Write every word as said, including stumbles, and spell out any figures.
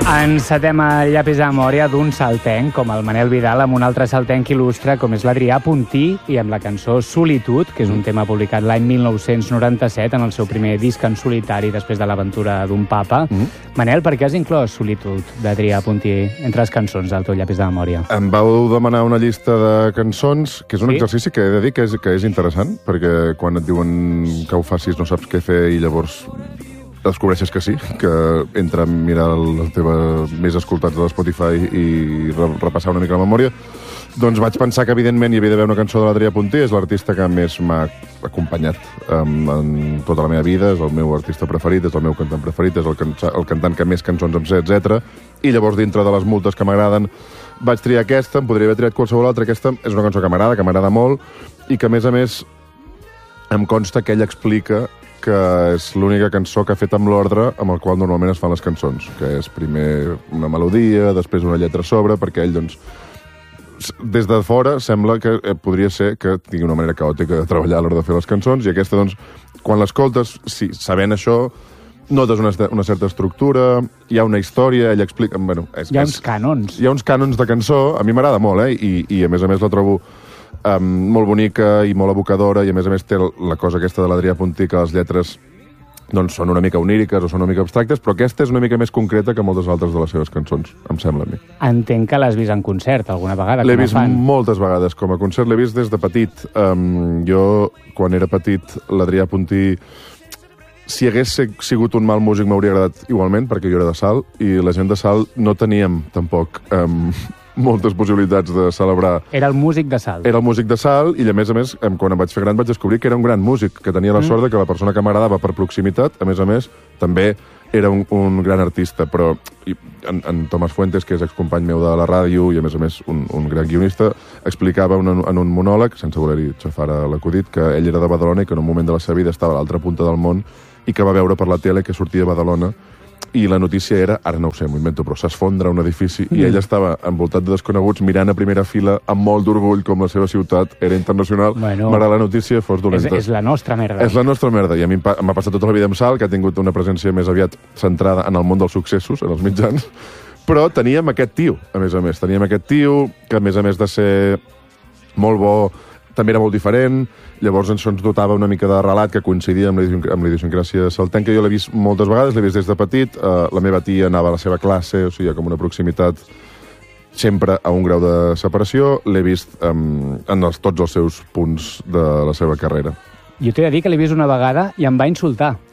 Encetem el llapis de memòria d'un saltenc, com el Manel Vidal, amb un altre saltenc il·lustre, com és l'Adrià Puntí, i amb la cançó Solitud, que és un tema publicat l'any mil nou-cents noranta-set en el seu primer disc en solitari després de l'aventura d'un papa. Mm. Manel, per què has inclòs Solitud d'Adrià Puntí entre les cançons del teu llapis de memòria? Em vau demanar una llista de cançons, que és un sí? exercici que he de dir que és, que és interessant, perquè quan et diuen que ho facis no saps què fer i llavors descobreixes que sí, que entre mirar la teva més escoltats de Spotify i repassar una mica la memòria, doncs vaig pensar que evidentment hi havia d'haver una cançó de l'Adrià Puntí, és l'artista que més m'ha acompanyat um, en tota la meva vida, és el meu artista preferit, és el meu cantant preferit, és el, can el cantant que més cançons em sé, etcètera. I llavors, dintre de les multes que m'agraden, vaig triar aquesta, em podria haver triat qualsevol altra. Aquesta és una cançó que m'agrada, que m'agrada molt, i que, a més a més, em consta que ell explica que és l'única cançó que ha fet amb l'ordre amb el qual normalment es fan les cançons, que és primer una melodia, després una lletra a sobre, perquè ell, doncs, des de fora sembla que eh, podria ser que tingui una manera caòtica de treballar a l'hora de fer les cançons, i aquesta, doncs, quan l'escoltes, sí, sabent això, notes una, una certa estructura, hi ha una història, ell explica... Bueno, és, hi ha uns cànons. Hi ha uns cànons de cançó, a mi m'agrada molt, eh? I, i a més a més la trobo Um, molt bonica i molt evocadora, i a més a més té la cosa aquesta de l'Adrià Puntí, que les lletres doncs, són una mica oníriques o són una mica abstractes, però aquesta és una mica més concreta que moltes altres de les seves cançons, em sembla a mi. Entenc que l'has vist en concert alguna vegada. L'he vist moltes vegades com a concert, l'he vist des de petit. Um, jo, quan era petit, l'Adrià Puntí, si hagués sigut un mal músic m'hauria agradat igualment, perquè jo era de Salt, i la gent de Salt no teníem tampoc um, moltes possibilitats de celebrar. Era el músic de Salt. Era el músic de Salt, i a més a més, quan em vaig fer gran vaig descobrir que era un gran músic, que tenia la mm. sort de que la persona que m'agradava per proximitat, a més a més, també era un, un gran artista, però i, en, en Tomàs Fuentes, que és excompany meu de la ràdio i a més a més un, un gran guionista, explicava una, en un monòleg, sense voler-hi xafar a l'acudit, que ell era de Badalona i que en un moment de la seva vida estava a l'altra punta del món i que va veure per la tele que sortia de Badalona, i la notícia era, ara no ho sé, m'ho invento, però s'esfondra un edifici, mm. i ell estava envoltat de desconeguts mirant a primera fila amb molt d'orgull com la seva ciutat era internacional, bueno, malgrat la notícia fos dolenta. És, és la nostra merda. És la nostra merda, i a mi m'ha passat tota la vida amb Salt, que ha tingut una presència més aviat centrada en el món dels successos, en els mitjans, però teníem aquest tio, a més a més, teníem aquest tio que a més a més de ser molt bo, també era molt diferent, llavors això ens dotava una mica de relat que coincidia amb la idiosincràsia saltenca. Jo l'he vist moltes vegades, l'he vist des de petit, uh, la meva tia anava a la seva classe, o sigui, com una proximitat sempre a un grau de separació, l'he vist um, en els, tots els seus punts de la seva carrera. Jo t'he de dir que l'he vist una vegada i em va insultar.